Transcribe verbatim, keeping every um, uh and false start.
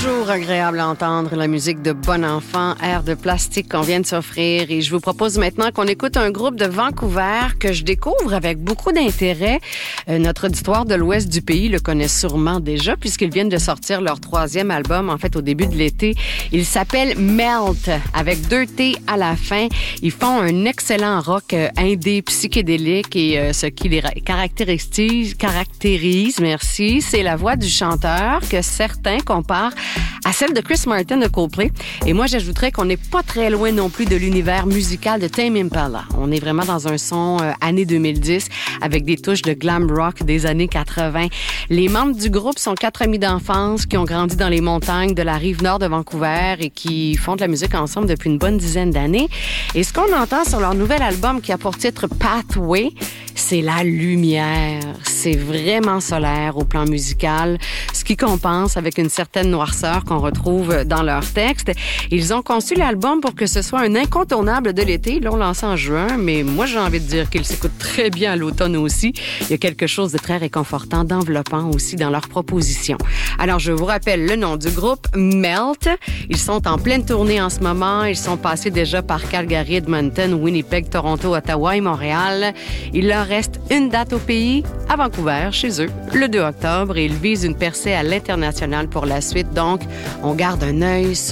Toujours agréable à entendre la musique de Bon Enfant, Air de plastique qu'on vient de s'offrir. Et je vous propose maintenant qu'on écoute un groupe de Vancouver que je découvre avec beaucoup d'intérêt. Euh, notre auditoire de l'ouest du pays le connaît sûrement déjà puisqu'ils viennent de sortir leur troisième album, en fait, au début de l'été. Il s'appelle Melt, avec deux T à la fin. Ils font un excellent rock euh, indé psychédélique et euh, ce qui les caractérise, caractérise, merci, c'est la voix du chanteur que certains comparent à celle de Chris Martin de Coldplay. Et moi, j'ajouterais qu'on n'est pas très loin non plus de l'univers musical de Tame Impala. On est vraiment dans un son euh, année deux mille dix avec des touches de glam rock des années quatre-vingts. Les membres du groupe sont quatre amis d'enfance qui ont grandi dans les montagnes de la rive nord de Vancouver et qui font de la musique ensemble depuis une bonne dizaine d'années. Et ce qu'on entend sur leur nouvel album qui a pour titre Pathway, c'est la lumière. C'est vraiment solaire au plan musical, ce qui compense avec une certaine noirceur qu'on retrouve dans leurs textes. Ils ont conçu l'album pour que ce soit un incontournable de l'été. Ils l'ont lancé en juin, mais moi, j'ai envie de dire qu'ils s'écoutent très bien à l'automne aussi. Il y a quelque chose de très réconfortant, d'enveloppant aussi dans leurs propositions. Alors, je vous rappelle le nom du groupe, Melt. Ils sont en pleine tournée en ce moment. Ils sont passés déjà par Calgary, Edmonton, Winnipeg, Toronto, Ottawa et Montréal. Il leur reste une date au pays, à Vancouver, chez eux, le deux octobre, et ils visent une percée à l'international pour la suite. Donc, on garde un œil sur